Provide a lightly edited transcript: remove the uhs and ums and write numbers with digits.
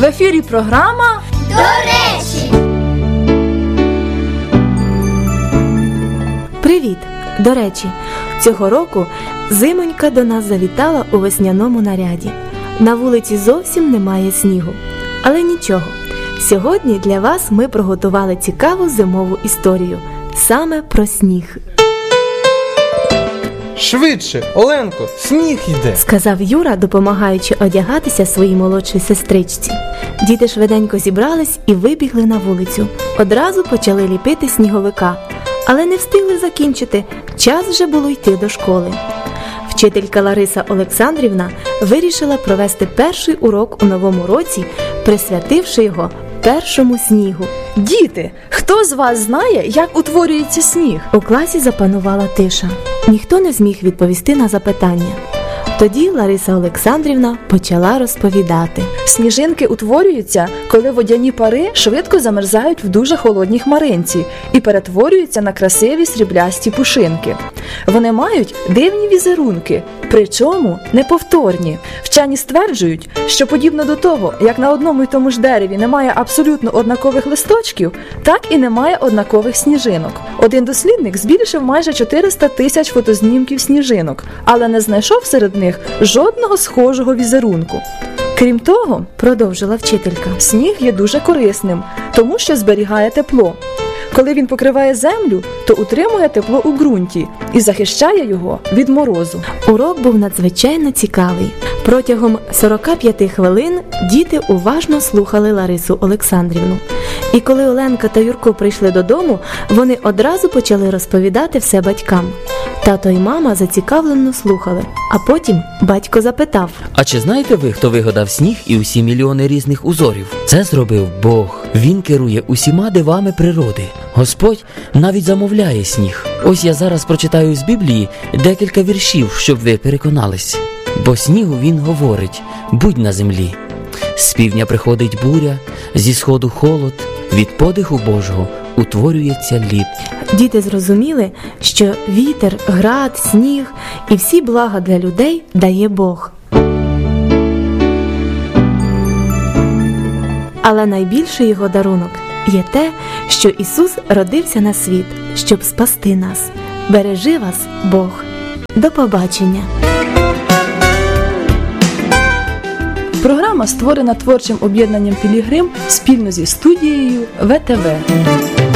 В ефірі програма «До речі». Привіт! До речі, цього року зимонька до нас завітала у весняному наряді. На вулиці зовсім немає снігу. Але нічого, сьогодні для вас ми приготували цікаву зимову історію. Саме про сніг. Швидше, Оленко, сніг іде, сказав Юра, допомагаючи одягатися своїй молодшій сестричці. Діти швиденько зібрались і вибігли на вулицю. Одразу почали ліпити сніговика. Але не встигли закінчити, час вже було йти до школи. Вчителька Лариса Олександрівна вирішила провести перший урок у новому році, присвятивши його першому снігу. Діти, хто з вас знає, як утворюється сніг? У класі запанувала тиша. Ніхто не зміг відповісти на запитання. Тоді Лариса Олександрівна почала розповідати. Сніжинки утворюються, коли водяні пари швидко замерзають в дуже холодній хмаринці і перетворюються на красиві сріблясті пушинки. Вони мають дивні візерунки, причому неповторні. Вчені стверджують, що подібно до того, як на одному й тому ж дереві немає абсолютно однакових листочків, так і немає однакових сніжинок. Один дослідник збільшив майже 400 тисяч фотознімків сніжинок, але не знайшов серед них жодного схожого візерунку. Крім того, продовжила вчителька, сніг є дуже корисним, тому що зберігає тепло. Коли він покриває землю, то утримує тепло у ґрунті і захищає його від морозу. Урок був надзвичайно цікавий. Протягом 45 хвилин діти уважно слухали Ларису Олександрівну. І коли Оленка та Юрко прийшли додому, вони одразу почали розповідати все батькам. Тато і мама зацікавлено слухали, а потім батько запитав: «А чи знаєте ви, хто вигадав сніг і усі мільйони різних узорів? Це зробив Бог. Він керує усіма дивами природи. Господь навіть замовляє сніг. Ось я зараз прочитаю з Біблії декілька віршів, щоб ви переконались. Бо снігу він говорить: будь на землі. З півдня приходить буря, зі сходу холод, від подиху Божого утворюється лід». Діти зрозуміли, що вітер, град, сніг і всі блага для людей дає Бог. Але найбільший його дарунок є те, що Ісус родився на світ, щоб спасти нас. Бережи вас, Бог. До побачення. Програма створена творчим об'єднанням «Пілігрим» спільно зі студією ВТВ.